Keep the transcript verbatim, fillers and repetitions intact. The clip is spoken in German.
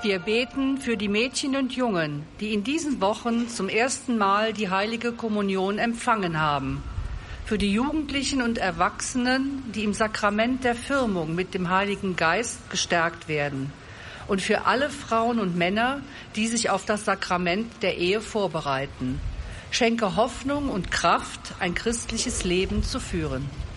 Wir beten für die Mädchen und Jungen, die in diesen Wochen zum ersten Mal die heilige Kommunion empfangen haben. Für die Jugendlichen und Erwachsenen, die im Sakrament der Firmung mit dem Heiligen Geist gestärkt werden. Und für alle Frauen und Männer, die sich auf das Sakrament der Ehe vorbereiten. Schenke Hoffnung und Kraft, ein christliches Leben zu führen.